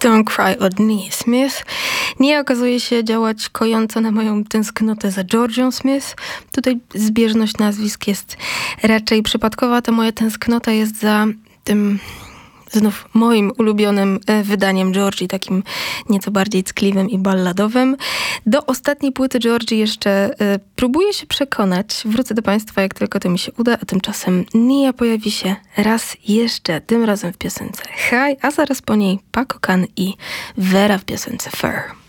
Don't Cry od Nia Smith. Nia okazuje się działać kojąco na moją tęsknotę za Georgią Smith. Tutaj zbieżność nazwisk jest raczej przypadkowa. Ta moja tęsknota jest za tym znów moim ulubionym wydaniem Georgii, takim nieco bardziej ckliwym i balladowym. Do ostatniej płyty Georgii jeszcze próbuję się przekonać. Wrócę do Państwa, jak tylko to mi się uda, a tymczasem Nia pojawi się raz jeszcze, tym razem w piosence High, a zaraz po niej Paco Can i Vera w piosence Fur.